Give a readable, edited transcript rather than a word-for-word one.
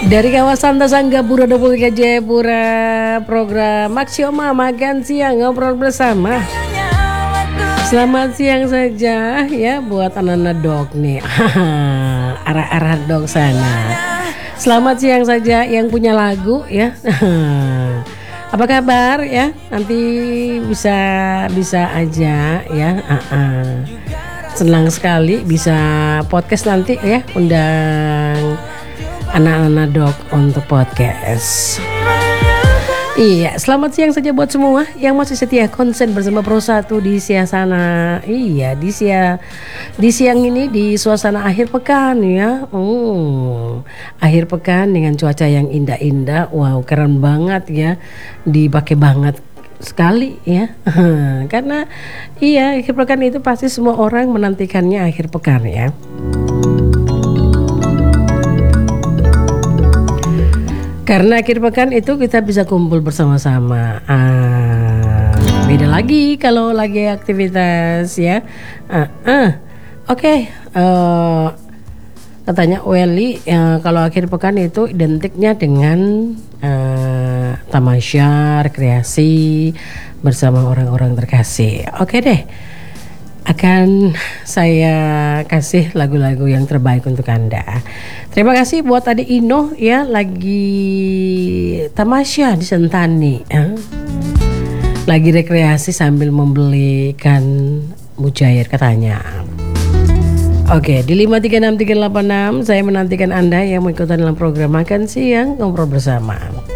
Dari kawasan Tasanggapura Deputi Jayapura, program Maksioma makan siang ngobrol bersama. Selamat siang saja ya buat anak-anak dog nih. Arah-arah dog sana. Selamat siang saja yang punya lagu ya. Apa kabar ya? Nanti bisa aja ya. Senang sekali bisa podcast nanti ya, undang anak-anak dog untuk podcast. Iya, selamat siang saja buat semua yang masih setia konsen bersama Pro 1 di siang sana. Iya, di siang ini di suasana akhir pekan ya. Akhir pekan dengan cuaca yang indah-indah. Wow, keren banget ya. Dipakai banget sekali ya. Karena iya, akhir pekan itu pasti semua orang menantikannya akhir pekan ya. Karena akhir pekan itu kita bisa kumpul bersama-sama. Beda lagi kalau lagi aktivitas ya. Oke. Katanya Welly kalau akhir pekan itu identiknya dengan tamasya, rekreasi bersama orang-orang terkasih. Oke deh, akan saya kasih lagu-lagu yang terbaik untuk Anda. Terima kasih buat adik Ino ya, lagi tamasya di Sentani lagi rekreasi sambil membelikan mujair katanya. Oke, di 5363886 saya menantikan Anda yang mengikuti dalam program Makan Siang Ngobrol Bersama.